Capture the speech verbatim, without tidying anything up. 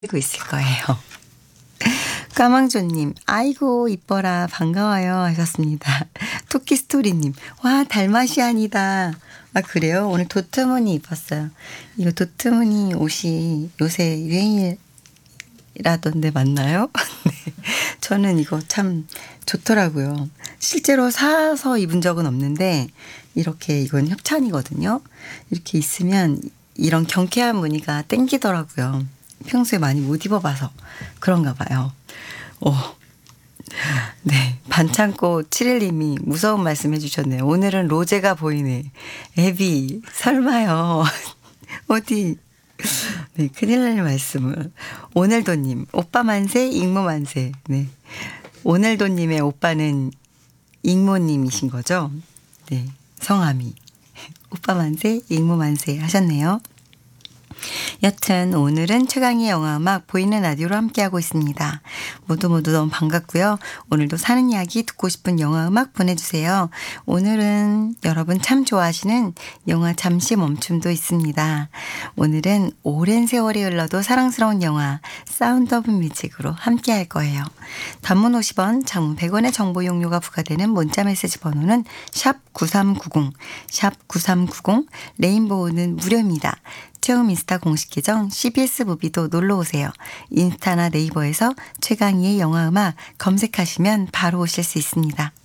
고 있을 거예요. 까망조님, 아이고 이뻐라 반가워요 하셨습니다. 토끼스토리님, 와 달마시안이다. 아 그래요? 오늘 도트무늬 입었어요. 이거 도트무늬 옷이 요새 유행이라던데 맞나요? 네. 저는 이거 참 좋더라고요. 실제로 사서 입은 적은 없는데 이렇게 이건 협찬이거든요. 이렇게 있으면 이런 경쾌한 무늬가 땡기더라고요. 평소에 많이 못 입어봐서 그런가 봐요. 오. 네. 반창고 칠일님이 무서운 말씀 해주셨네요. 오늘은 로제가 보이네. 애비 설마요. 어디. 네. 큰일 날 말씀을. 오늘도님 오빠 만세 익모 만세. 네. 오늘도님의 오빠는 익모님이신 거죠? 네. 성함이. 오빠 만세 익모 만세 하셨네요. 여튼 오늘은 최강의 영화음악 보이는 라디오로 함께하고 있습니다. 모두 모두 너무 반갑고요. 오늘도 사는 이야기 듣고 싶은 영화음악 보내주세요. 오늘은 여러분 참 좋아하시는 영화 잠시 멈춤도 있습니다. 오늘은 오랜 세월이 흘러도 사랑스러운 영화 사운드 오브 뮤직으로 함께할 거예요. 단문 오십 원, 장문 백 원의 정보 용료가 부과되는 문자메시지 번호는 샵 구삼구공, 샵 구삼구공, 레인보우는 무료입니다. 채움 인스타 공식 계정 씨비에스 무비도 놀러오세요. 인스타나 네이버에서 최강희의 영화음악 검색하시면 바로 오실 수 있습니다.